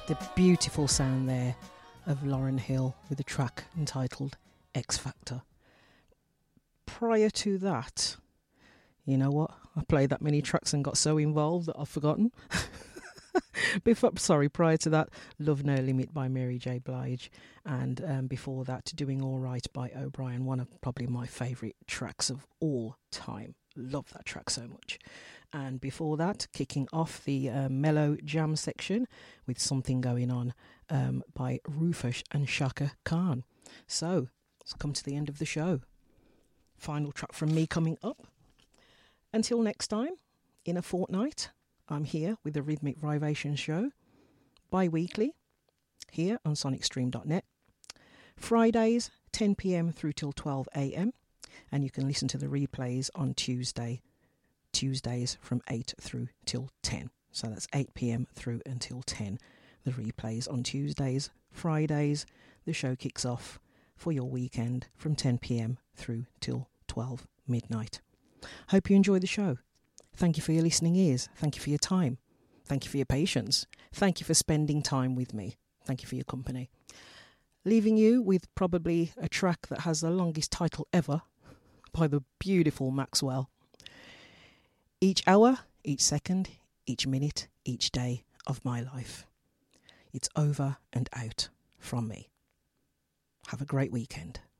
The beautiful sound there of Lauryn Hill with a track entitled X Factor. Prior to that, you know what? I played that many tracks and got so involved that I've forgotten. Prior to that, Love No Limit by Mary J. Blige. And before that, Doing All Right by O'Brien, one of probably my favourite tracks of all time. Love that track so much. And before that, kicking off the mellow jam section with Something Going On by Rufus and Shaka Khan. So, let's come to the end of the show. Final track from me coming up. Until next time, in a fortnight, I'm here with the Rhythmic Vibration Show, bi-weekly, here on sonicstream.net. Fridays, 10 p.m. through till 12 a.m. And you can listen to the replays on Tuesdays from 8 through till 10. So that's 8 p.m. through until 10. The replays on Tuesdays. Fridays, the show kicks off for your weekend from 10 p.m. through till 12 midnight. Hope you enjoy the show. Thank you for your listening ears. Thank you for your time. Thank you for your patience. Thank you for spending time with me. Thank you for your company. Leaving you with probably a track that has the longest title ever by the beautiful Maxwell. Each hour, each second, each minute, each day of my life. It's over and out from me. Have a great weekend.